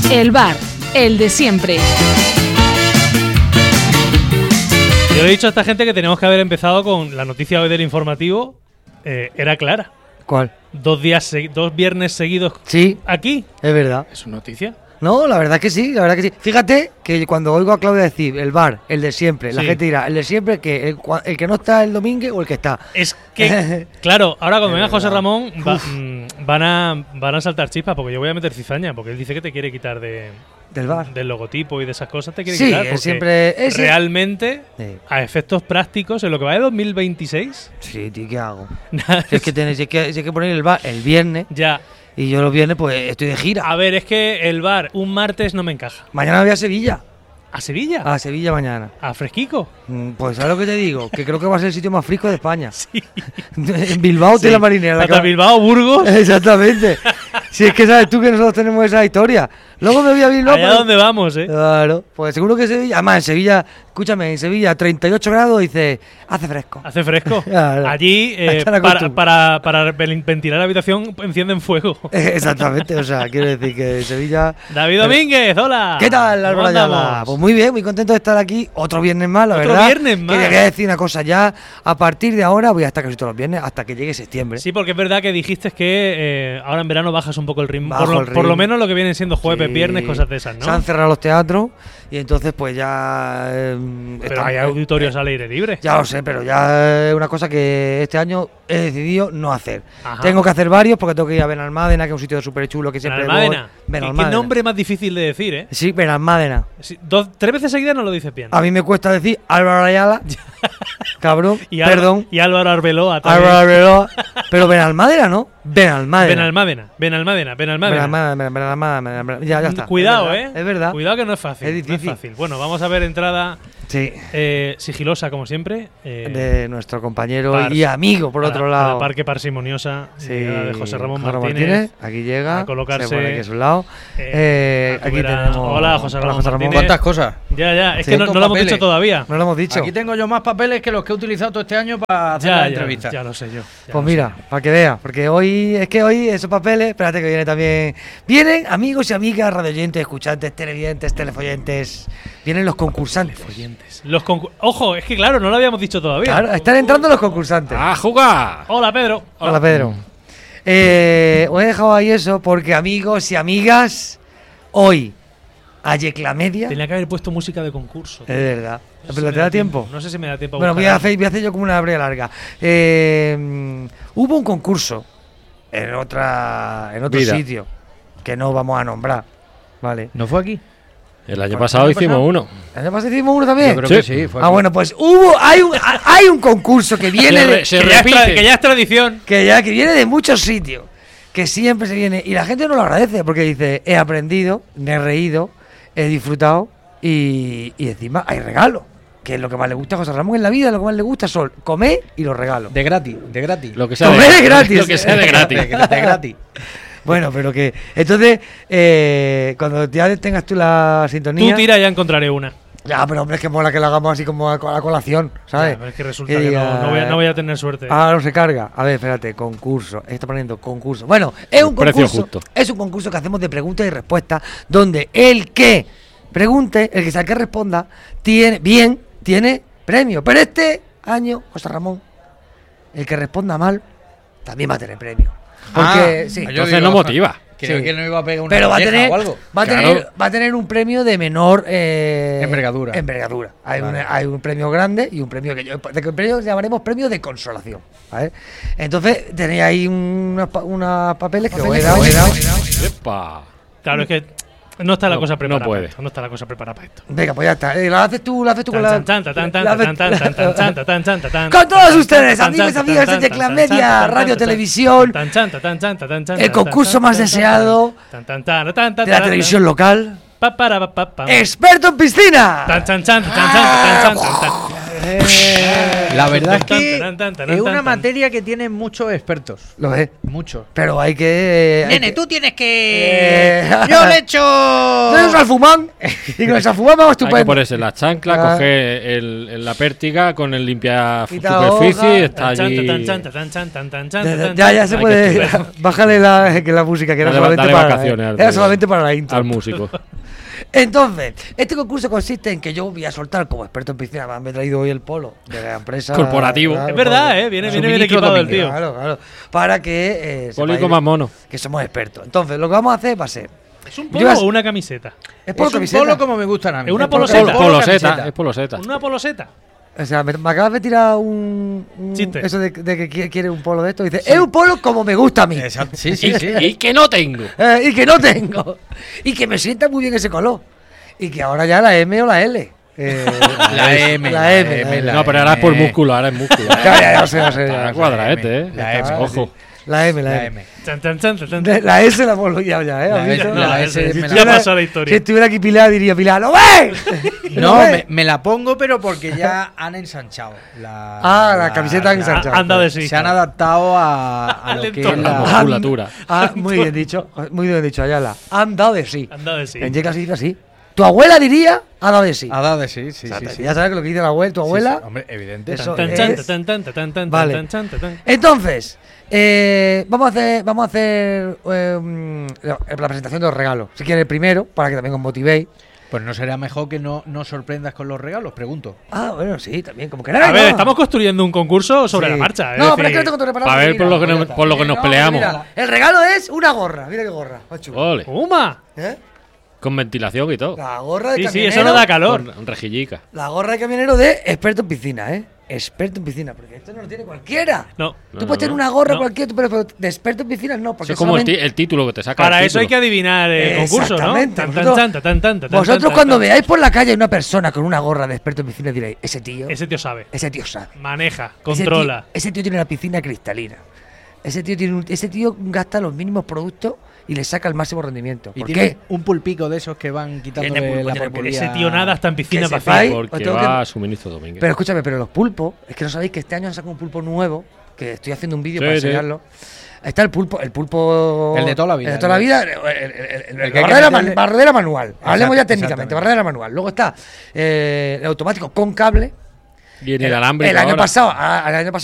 El bar, el de siempre. Yo le he dicho a esta gente que teníamos que haber empezado con la noticia hoy del informativo. Era clara. ¿Cuál? 2 viernes seguidos. Sí, Aquí. es verdad. ¿Es una noticia? No, la verdad que sí, la verdad que sí. Fíjate que cuando oigo a Claudia decir el bar, el de siempre, la Sí. gente dirá, el de siempre, que el que no está el domingo o el que está. Es que, claro, ahora cuando venga José Ramón van a saltar chispas porque yo voy a meter cizaña porque él dice que te quiere quitar Del bar. del logotipo y de esas cosas, te quiere Sí, quitar. él Porque siempre- realmente, Sí. a efectos prácticos, en lo que va de 2026, Sí, tío, ¿qué hago? Si es que si hay que poner el bar el viernes ya. y yo los viernes pues estoy de gira. A ver, es que el bar un martes no me encaja. Mañana voy a Sevilla. ¿A Sevilla? A Sevilla mañana. ¿A Fresquico? Pues ¿sabes lo que te digo? Que creo que va a ser el sitio más fresco de España. Sí. En Bilbao tiene la marinera. Hasta Bilbao, Burgos. Exactamente. Si es que sabes tú que nosotros tenemos esa historia. Luego me voy a Bilbao. Allá donde vamos, ¿eh? Claro. Pues seguro que Sevilla. Además, en Sevilla, escúchame, en Sevilla 38 grados dice, hace fresco. Hace fresco. Claro. Allí, Están acostumbrados. para ventilar la habitación, encienden fuego. Exactamente, o sea, quiero decir que Sevilla. David Domínguez, hola. ¿Qué tal, ¿Cómo Álvaro Ayala? andamos? Pues muy bien, muy contento de estar aquí. Otro viernes más, la Otro verdad. viernes más. Quería decir una cosa ya. A partir de ahora voy a estar casi todos los viernes hasta que llegue septiembre. Sí, porque es verdad que dijiste que ahora en verano bajas un poco el ritmo. Bajo el Por lo ritmo. menos lo que vienen siendo jueves, Sí. viernes, cosas de esas, ¿no? Se han cerrado los teatros y entonces pues ya. Pero hay auditorios al aire libre. Ya lo sé, pero ya es una cosa que este año he decidido no hacer. Ajá. Tengo que hacer varios porque tengo que ir a Benalmádena, que es un sitio súper chulo que siempre voy. Benalmádena. ¿Qué Benalmádena. nombre más difícil de decir, eh? Sí, Benalmádena. Sí, 3 veces seguidas no lo dices bien. A mí me cuesta decir Álvaro Ayala. Cabrón, Y perdón. Y Álvaro Arbeloa también. Álvaro Ayala. Pero Benalmádena, ¿no? Benalmádena. Benalmádena. Ya está. Cuidado, Es verdad, ¿eh? Es verdad. Cuidado que no es fácil. Es No difícil. es fácil. Bueno, vamos a ver entrada Sí. sigilosa, como siempre. De nuestro compañero Pars. y amigo, por otro lado. Al Parque Parsimoniosa de José Ramón José Martínez. Aquí llega. a colocarse, se pone aquí a su lado. a Aquí comer a- tenemos. Hola, José Ramón Martínez. ¿Cuántas cosas? Ya, es Sí. que no lo hemos Papeles. dicho todavía. No lo hemos dicho. Aquí tengo yo más papeles que los que he utilizado todo este año para hacer la entrevista. Ya lo sé yo. ya Pues lo mira, sé yo. para que veas, porque hoy esos papeles, espérate que viene también. Vienen amigos y amigas, radioyentes, escuchantes, televidentes, telefoyentes. Vienen los concursantes. Oyentes. Ojo, es que claro, no lo habíamos dicho todavía. Claro, están entrando los concursantes. ¡A jugar! Hola, Pedro. Hola, Pedro. Os he dejado ahí eso porque amigos y amigas, hoy a Yeclamedia. Tenía que haber puesto música de concurso. Es verdad. No sé ¿Pero si te me da tiempo? No sé si me da tiempo. Bueno, voy buscar a hacer yo como una breve larga. Hubo un concurso en otro Vida. sitio que no vamos a nombrar, ¿vale? ¿No fue aquí? El año pasado hicimos uno. ¿El año pasado hicimos uno también? Yo creo Sí. que sí. Fue Ah, aquí. bueno, pues hay un concurso que viene de, Se Que ya, repite. que ya es tradición. que viene de muchos sitios, que siempre se viene y la gente no lo agradece porque dice, he aprendido, me he reído, he disfrutado y encima hay regalos, que es lo que más le gusta a José Ramón en la vida, lo que más le gusta son comer y los regalos. De gratis, de gratis. Lo que sea Comer de, es gratis. Lo que sea de gratis. De gratis. Bueno, pero que entonces cuando ya tengas tú la sintonía, Tú tira, ya encontraré una. ya, pero hombre, es que mola que lo hagamos así como a la colación, ¿sabes? Ya, pero es que resulta Que que diga, no voy a tener suerte. Ah, no se carga. A ver, espérate, concurso. Está poniendo concurso. Bueno, es un Precio concurso. justo. Es un concurso que hacemos de preguntas y respuestas, donde el que pregunte, el que responda, tiene premio. Pero este año, José Ramón, el que responda mal, también va a tener premio. Porque, sí. yo Entonces no motiva. Creo Sí. que no iba a pegar una Pero va a colleja tener, o algo. Claro. va a tener un premio de menor Envergadura. Hay, Vale. hay un premio grande y un premio que el premio llamaremos premio de consolación, ¿vale? Entonces tenéis ahí unos papeles que os he dado. ¡Epa! Claro, es que no está la No, cosa preparada. no puede. para esto, no está la cosa preparada para esto. Venga, pues ya está. Lo haces tú con la. Con Con todos ustedes, amigos y amigas de Yeclamedia, Radio Televisión, el concurso más deseado de la televisión local, experto en piscina. La verdad es que Tan, tan, tan, es tan, una tan. materia que tiene muchos expertos. Lo es. Muchos. Pero hay que. Nene, tú tienes que. Eh, Yo le echo. Soy un salfumán. Y con el salfumán vamos Hay que estupendo. ponerse la chancla, Ah. coger la pértiga con el limpia Quita superficie hoja. y está allí. Ya se Hay puede. que Bájale la música que era Dale- solamente dale para. vacaciones Era solamente para la intro. al músico. Entonces, este concurso consiste en que yo voy a soltar como experto en piscina. Me he traído hoy el polo de la empresa. Corporativo. Claro, Es verdad, polo. viene Suministro bien equipado el dominio. tío. Claro. Para que. Poli sepáis con más mono. que somos expertos. Entonces, lo que vamos a hacer va a ser. ¿Es un Yo polo vas- o una camiseta? Es polo Es un camiseta. polo como me gustan a mí. Es una Es polo- poloseta. polo Poloseta, camiseta. es poloseta. ¿Una poloseta? O sea, me acabas de tirar un Chiste. eso de que quiere un polo de esto. Dice, es un polo como me gusta a mí. Exacto. Sí, sí, sí. Y que no tengo. Y que no tengo. Y que me sienta muy bien ese color. Y que ahora ya la M o la L. La M. La M. No, pero ahora es por músculo, ahora es músculo. Ya lo sé. Está cuadraete, ¿eh? La M. Ojo. La M. La M. Chan, chan, chan, chan, chan. La S la hemos liado ya, ¿eh? La ¿Has visto? S, No, la ese- S me ya la- pasó la historia. Si estuviera aquí Pilar, diría Pilar, ¿lo ves? No, ¿Lo ves? me la pongo, pero porque ya han ensanchado. La camiseta han ensanchado. Han dado de sí. Se han adaptado a lo Al que es entorno. La la. musculatura. Muy bien dicho. Muy bien dicho, Ayala. Han dado de sí. Han dado de sí. En Yecla se dice así. Tu abuela diría, ha dado de sí. Ha dado de sí, sí, O sea, sí. sí. Ya sabes que lo que dice la abuela, tu abuela. Sí, sí, hombre, evidente. Eso Tan, es- chan, tan, tan, tan, tan, Vale. tan, tan, tan, tan. Entonces, vamos a hacer la presentación de los regalos. Si quieres primero, para que también os motivéis. Pues no será mejor que no sorprendas con los regalos, pregunto. Ah, bueno, sí, también, como queráis. A ver, ¿no? estamos construyendo un concurso sobre Sí. la marcha. es No, pero es que no decir, tengo todo preparado. Para ver mira, por lo que pues nos- ya está. por lo que nos peleamos. Mira, el regalo es una gorra. Mira qué gorra. Más chula. Ole. ¡Uma! ¿Eh? Con ventilación y todo. La gorra de Sí, sí, camionero. eso no da calor. Con rejillica. La gorra de camionero de experto en piscina, ¿eh? Experto en piscina, porque esto no lo tiene cualquiera. No. Tú No, puedes tener no. una gorra No. cualquiera, pero de experto en piscina no. Porque Eso es como solamente- el título que te saca. Para el eso hay que título. adivinar el concurso, ¿no? Exactamente. Tan, Vosotros- tan, tan, tan, tan, tan, Vosotros tan, cuando tan. veáis por la calle una persona con una gorra de experto en piscina diréis, ese tío sabe. sabe. Maneja, Ese controla. tío- Ese tío tiene una piscina cristalina. Ese tío gasta los mínimos productos y le saca el máximo rendimiento. Y ¿Por tiene qué? un pulpico de esos que van quitándole Tiene pulpo, la tiene pulpo. porquería. Ese tío nada está en piscina Que vacía. sepáis- Porque os tengo va que- a suministro Domínguez. Pero escúchame, pero los pulpos, es que no sabéis que este año han sacado un pulpo nuevo, que estoy haciendo un vídeo Sí, para sí. enseñarlo. Está el pulpo. El de toda la vida, El de toda la vida, El que hay que meterle- barredera manual. Hablemos ya Exacto, técnicamente, exactamente. barredera manual. Luego está el automático con cable. Y en el alambre. El año pasado